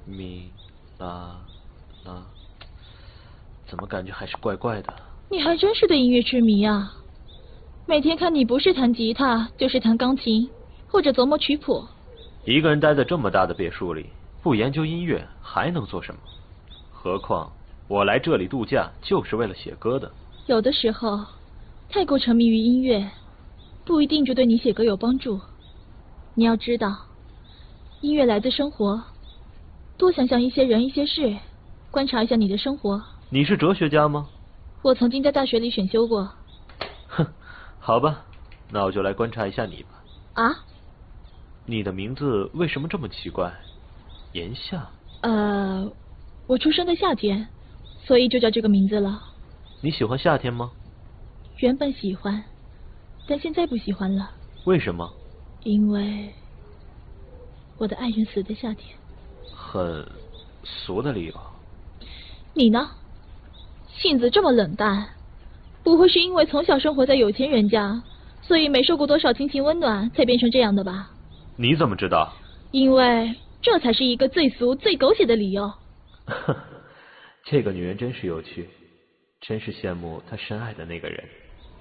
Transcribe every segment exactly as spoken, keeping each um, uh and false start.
咪啦啦，怎么感觉还是怪怪的？ 你还真是对音乐痴迷啊！每天看你不是弹吉他，就是弹钢琴，或者琢磨曲谱。 一个人待在这么大的别墅里，不研究音乐还能做什么？何况我来这里度假就是为了写歌的。 有的时候，太过沉迷于音乐，不一定就对你写歌有帮助。你要知道，音乐来自生活，多想想一些人一些事，观察一下你的生活。 你是哲学家吗？ 我曾经在大学里选修过。 哼，好吧，那我就来观察一下你吧。 啊？ 你的名字为什么这么奇怪？炎夏。 呃，我出生的夏天，所以就叫这个名字了。 你喜欢夏天吗？ 原本喜欢，但现在不喜欢了。 为什么？ 因为我的爱人死在夏天。 很俗的理由。 你呢？性子这么冷淡，不会是因为从小生活在有钱人家，所以没受过多少亲情温暖，才变成这样的吧？ 你怎么知道？ 因为这才是一个最俗最狗血的理由。 这个女人真是有趣，真是羡慕她深爱的那个人。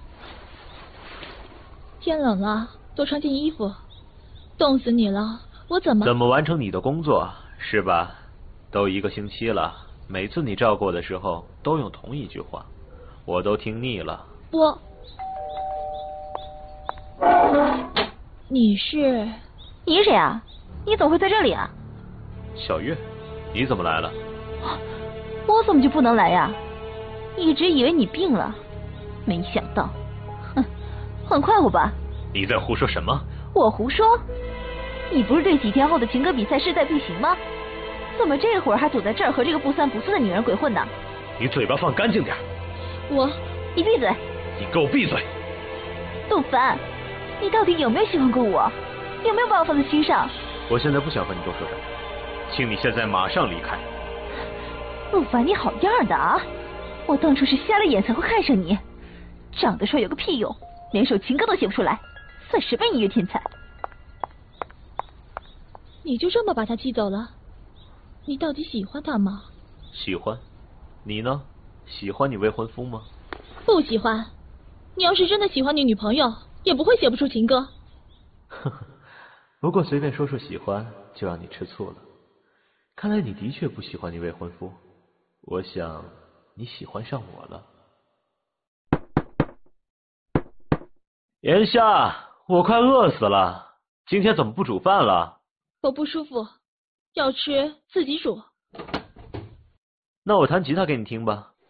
天冷了，多穿件衣服。冻死你了，我怎么…… 怎么完成你的工作是吧？都一个星期了，每次你照顾我的时候都用同一句话，我都听腻了。 我……你是？ 你是谁啊？你怎么会在这里啊？ 小月，你怎么来了？ 我怎么就不能来呀？一直以为你病了，没想到，哼，很快活吧？ 你在胡说什么？ 我胡说？你不是对几天后的情歌比赛势在必行吗？怎么这会儿还躲在这儿和这个不三不四的女人鬼混呢？ 你嘴巴放干净点。 我…… 你闭嘴！ 你给我闭嘴！ 杜凡，你到底有没有喜欢过我？有没有把我放在心上？ 我现在不想和你多说什么，请你现在马上离开。 陆凡，你好样的啊！我当初是瞎了眼才会看上你，长得帅有个屁用，连首情歌都写不出来，算什么音乐天才？ 你就这么把他气走了？你到底喜欢他吗？ 喜欢。你呢？喜欢你未婚夫吗？ 不喜欢。你要是真的喜欢你女朋友，也不会写不出情歌。 呵呵，不过随便说说喜欢就让你吃醋了。看来你的确不喜欢你未婚夫，我想你喜欢上我了。炎夏，我快饿死了，今天怎么不煮饭了？ 我不舒服，要吃自己煮。 那我弹吉他给你听吧。